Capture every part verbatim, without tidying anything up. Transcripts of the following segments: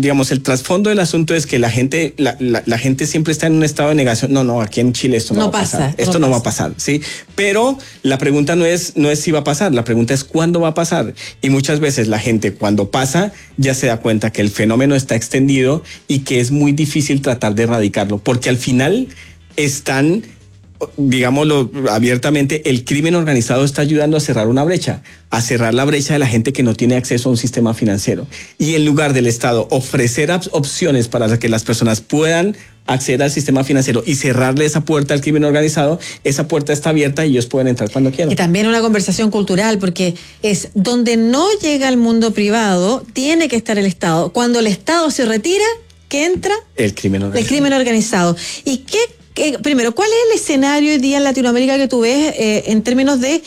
digamos, el trasfondo del asunto es que la gente, la, la, la gente siempre está en un estado de negación. No, no, aquí en Chile esto no, no va pasa, a pasar. Esto no, no va a pasar, ¿sí? Pero la pregunta no es, no es si va a pasar, la pregunta es cuándo va a pasar. Y muchas veces la gente cuando pasa ya se da cuenta que el fenómeno está extendido y que es muy difícil tratar de erradicarlo, porque al final están, digámoslo abiertamente, el crimen organizado está ayudando a cerrar una brecha, a cerrar la brecha de la gente que no tiene acceso a un sistema financiero. Y en lugar del Estado ofrecer opciones para que las personas puedan acceder al sistema financiero y cerrarle esa puerta al crimen organizado, esa puerta está abierta y ellos pueden entrar cuando quieran. Y también una conversación cultural, porque es donde no llega el mundo privado, tiene que estar el Estado. Cuando el Estado se retira, ¿qué entra? El crimen organizado. El crimen organizado. ¿Y qué, qué primero, cuál es el escenario hoy día en Latinoamérica que tú ves eh, en términos de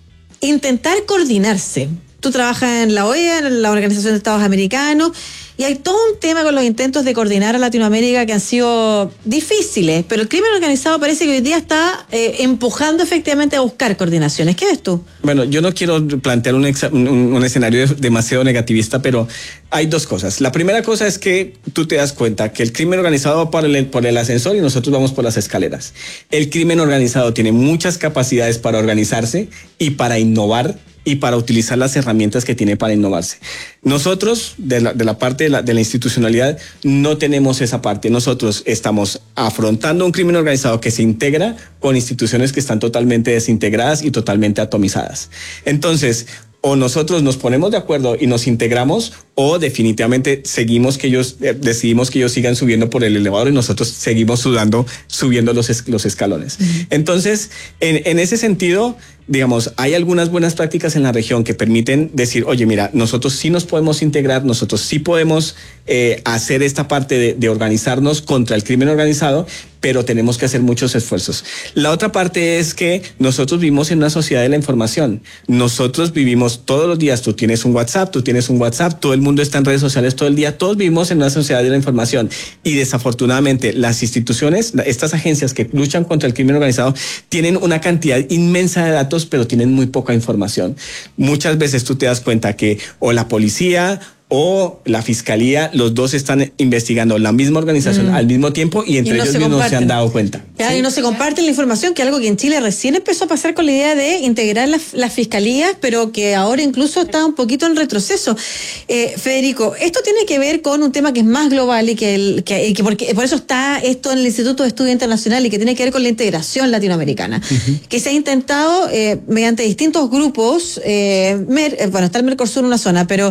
intentar coordinarse? Tú trabajas en la O E A, en la Organización de Estados Americanos, y hay todo un tema con los intentos de coordinar a Latinoamérica que han sido difíciles, pero el crimen organizado parece que hoy día está eh, empujando efectivamente a buscar coordinaciones. ¿Qué ves tú? Bueno, yo no quiero plantear un, exa, un, un escenario demasiado negativista, pero hay dos cosas. La primera cosa es que tú te das cuenta que el crimen organizado va por el, por el ascensor y nosotros vamos por las escaleras. El crimen organizado tiene muchas capacidades para organizarse y para innovar y para utilizar las herramientas que tiene para innovarse. Nosotros, de la, de la parte de la, de la institucionalidad, no tenemos esa parte. Nosotros estamos afrontando un crimen organizado que se integra con instituciones que están totalmente desintegradas y totalmente atomizadas. Entonces, o nosotros nos ponemos de acuerdo y nos integramos, o definitivamente seguimos que ellos, eh, decidimos que ellos sigan subiendo por el elevador y nosotros seguimos sudando, subiendo los, es, los escalones. Uh-huh. Entonces, en, en ese sentido, digamos, hay algunas buenas prácticas en la región que permiten decir, oye, mira, nosotros sí nos podemos integrar, nosotros sí podemos eh, hacer esta parte de, de organizarnos contra el crimen organizado, pero tenemos que hacer muchos esfuerzos. La otra parte es que nosotros vivimos en una sociedad de la información. Nosotros vivimos todos los días, tú tienes un WhatsApp, tú tienes un WhatsApp, todo el mundo está en redes sociales todo el día, todos vivimos en una sociedad de la información y desafortunadamente las instituciones, estas agencias que luchan contra el crimen organizado, tienen una cantidad inmensa de datos, pero tienen muy poca información. Muchas veces tú te das cuenta que o la policía o la fiscalía, los dos están investigando la misma organización mm. al mismo tiempo y entre y no ellos mismos comparten. Se han dado cuenta. Claro, ¿sí? Y no se comparten la información, que es algo que en Chile recién empezó a pasar con la idea de integrar las la fiscalías, pero que ahora incluso está un poquito en retroceso. Eh, Federico, esto tiene que ver con un tema que es más global y que, el, que, que porque por eso está esto en el Instituto de Estudio Internacional y que tiene que ver con la integración latinoamericana, uh-huh. que se ha intentado eh, mediante distintos grupos, eh, mer, eh, bueno, está el Mercosur en una zona, pero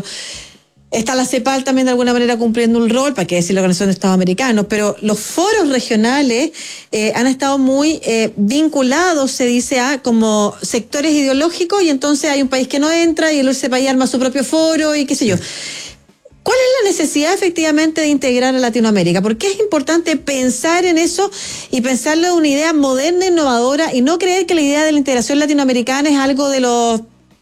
está la CEPAL también de alguna manera cumpliendo un rol, para qué decir la Organización de Estados Americanos, pero los foros regionales eh, han estado muy eh, vinculados, se dice, a como sectores ideológicos, y entonces hay un país que no entra y ese país arma su propio foro y qué sé yo. ¿Cuál es la necesidad efectivamente de integrar a Latinoamérica? Porque es importante pensar en eso y pensarlo de una idea moderna, innovadora, y no creer que la idea de la integración latinoamericana es algo de los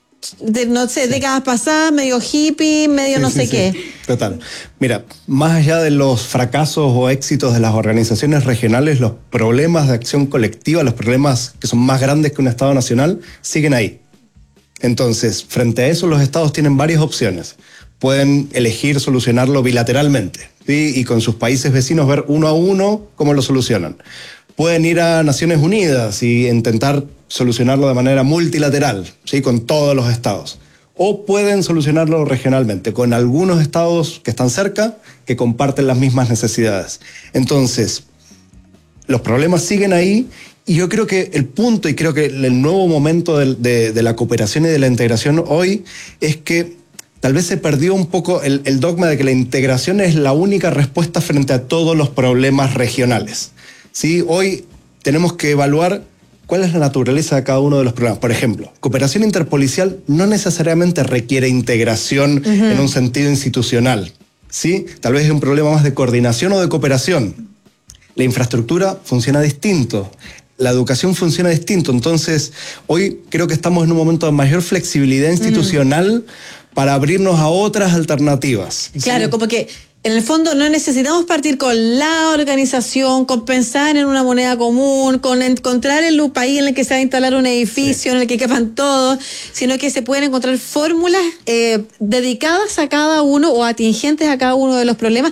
de no sé, décadas pasadas, medio hippie, medio sí, no sé sí, qué. Sí. Total. Mira, más allá de los fracasos o éxitos de las organizaciones regionales, los problemas de acción colectiva, los problemas que son más grandes que un Estado nacional, siguen ahí. Entonces, frente a eso, los Estados tienen varias opciones. Pueden elegir solucionarlo bilateralmente, ¿sí? Y con sus países vecinos ver uno a uno cómo lo solucionan. Pueden ir a Naciones Unidas y intentar solucionarlo de manera multilateral, ¿sí? Con todos los estados. O pueden solucionarlo regionalmente, con algunos estados que están cerca, que comparten las mismas necesidades. Entonces, los problemas siguen ahí, y yo creo que el punto, y creo que el nuevo momento de, de, de la cooperación y de la integración hoy, es que tal vez se perdió un poco el, el dogma de que la integración es la única respuesta frente a todos los problemas regionales. ¿Sí? Hoy tenemos que evaluar cuál es la naturaleza de cada uno de los problemas. Por ejemplo, cooperación interpolicial no necesariamente requiere integración uh-huh. en un sentido institucional, ¿sí? Tal vez es un problema más de coordinación o de cooperación. La infraestructura funciona distinto, la educación funciona distinto. Entonces, hoy creo que estamos en un momento de mayor flexibilidad institucional uh-huh. para abrirnos a otras alternativas. Claro, ¿sí? Como que en el fondo no necesitamos partir con la organización, con pensar en una moneda común, con encontrar el país en el que se va a instalar un edificio, sí. en el que quepan todos, sino que se pueden encontrar fórmulas eh, dedicadas a cada uno o atingentes a cada uno de los problemas.